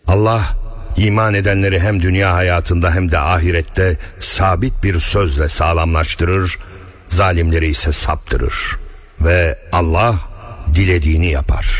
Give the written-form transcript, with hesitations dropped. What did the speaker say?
Allah iman edenleri hem dünya hayatında hem de ahirette sabit bir sözle sağlamlaştırır, zalimleri ise saptırır. Ve Allah dilediğini yapar.